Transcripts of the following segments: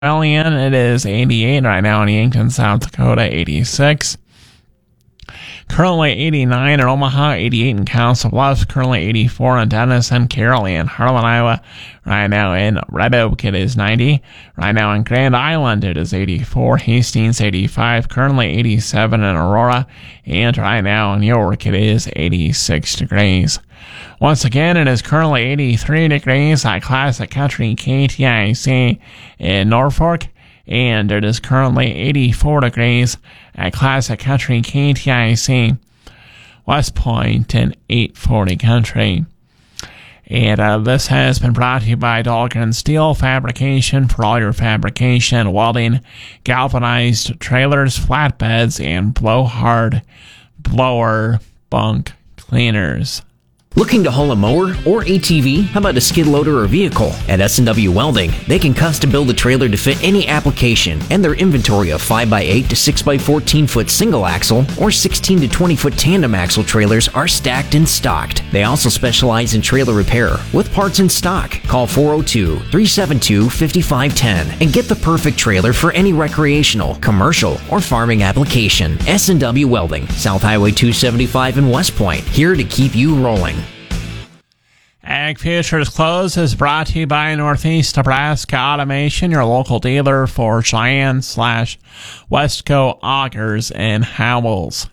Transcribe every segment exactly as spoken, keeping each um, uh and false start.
Alien, it is eighty-eight right now in Yankton, South Dakota, eighty-six. Currently eighty-nine in Omaha, eighty-eight in Council Bluffs, currently eighty-four in Denison, Carrollton, and Harlan, Iowa. Right now in Red Oak, it is ninety. Right now in Grand Island, it is eighty-four. Hastings, eighty-five. Currently eighty-seven in Aurora. And right now in York, it is eighty-six degrees. Once again, it is currently eighty-three degrees at Classic Country K T I C in Norfolk. And it is currently eighty-four degrees at Classic Country K T I C West Point in eight forty Country. And uh, this has been brought to you by Dahlgren Steel Fabrication for all your fabrication, welding, galvanized trailers, flatbeds, and blowhard blower bunk cleaners. Looking to haul a mower or A T V? How about a skid loader or vehicle? At S and W Welding, they can custom build a trailer to fit any application, and their inventory of five by eight to six by fourteen foot single axle or sixteen to twenty foot tandem axle trailers are stacked and stocked. They also specialize in trailer repair with parts in stock. Call four oh two, three seven two, five five one zero and get the perfect trailer for any recreational, commercial, or farming application. S and W Welding, South Highway two seventy-five in West Point, here to keep you rolling. Ag Futures Close is brought to you by Northeast Nebraska Automation, your local dealer for Cheyenne slash Westco augers and Howells.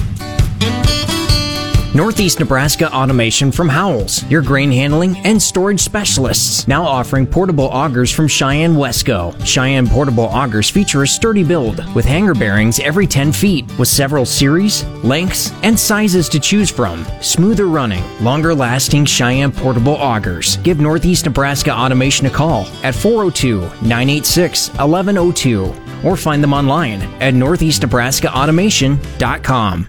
Northeast Nebraska Automation from Howells, your grain handling and storage specialists. Now offering portable augers from Cheyenne Westco. Cheyenne portable augers feature a sturdy build with hanger bearings every ten feet with several series, lengths, and sizes to choose from. Smoother running, longer lasting Cheyenne portable augers. Give Northeast Nebraska Automation a call at four oh two, nine eight six, one one oh two or find them online at northeast nebraska automation dot com.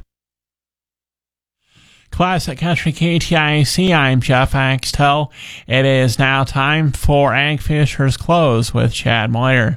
Classic Country K T I C, I'm Jeff Axtell. It is now time for Ag Futures Close with Chad Moyer.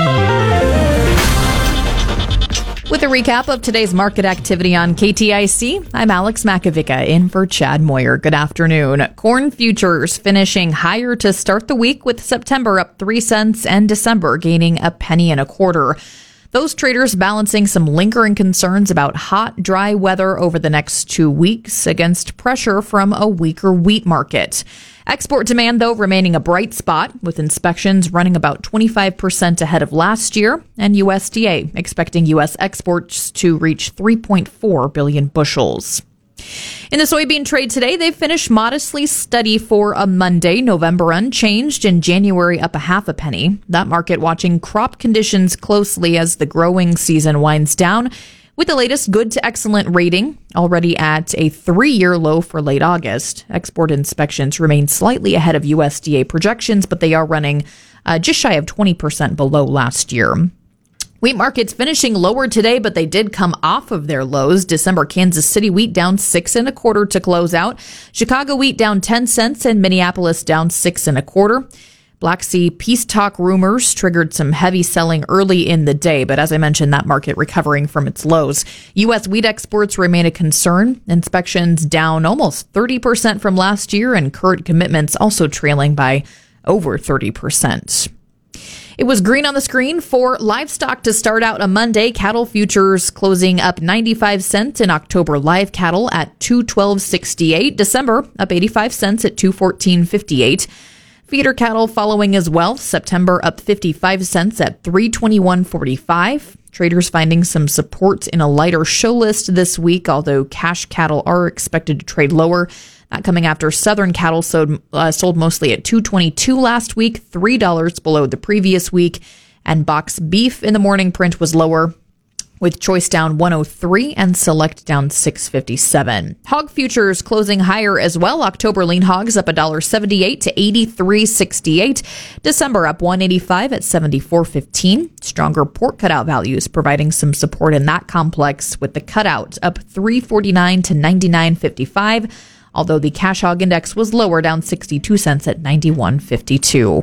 With a recap of today's market activity on K T I C, I'm Alex Makovica in for Chad Moyer. Good afternoon. Corn futures finishing higher to start the week, with September up three cents and December gaining a penny and a quarter. Those traders balancing some lingering concerns about hot, dry weather over the next two weeks against pressure from a weaker wheat market. Export demand, though, remaining a bright spot, with inspections running about twenty-five percent ahead of last year, and U S D A expecting U S exports to reach three point four billion bushels. In the soybean trade today, they finished modestly steady for a Monday. November unchanged and January up a half a penny. That market watching crop conditions closely as the growing season winds down, with the latest good to excellent rating already at a three-year low for late August. Export inspections remain slightly ahead of U S D A projections, but they are running uh, just shy of twenty percent below last year. Wheat markets finishing lower today, but they did come off of their lows. December Kansas City wheat down six and a quarter to close out. Chicago wheat down ten cents and Minneapolis down six and a quarter. Black Sea peace talk rumors triggered some heavy selling early in the day, but as I mentioned, that market recovering from its lows. U S wheat exports remain a concern. Inspections down almost thirty percent from last year, and current commitments also trailing by over thirty percent. It was green on the screen for livestock to start out a Monday. Cattle futures closing up ninety-five cents in October live cattle at two twelve sixty-eight. December up eighty-five cents at two fourteen fifty-eight. Feeder cattle following as well. September up fifty-five cents at three twenty-one forty-five. Traders finding some support in a lighter show list this week, although cash cattle are expected to trade lower. That coming after Southern cattle sold, uh, sold mostly at two twenty-two last week, three dollars below the previous week. And box beef in the morning print was lower, with choice down one oh three and select down six fifty-seven. Hog futures closing higher as well. October lean hogs up one seventy-eight to eighty-three sixty-eight. December up one eighty-five at seventy-four fifteen. Stronger pork cutout values providing some support in that complex, with the cutout up three forty-nine to ninety-nine fifty-five. Although the cash hog index was lower, down sixty-two cents at ninety-one fifty-two.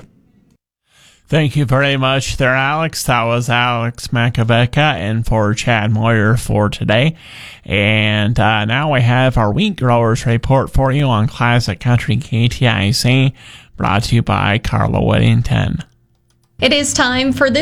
Thank you very much there, Alex. That was Alex Makovica and for Chad Moyer for today. And uh, now we have our wheat growers report for you on Classic Country K T I C, brought to you by Carla Whittington. It is time for this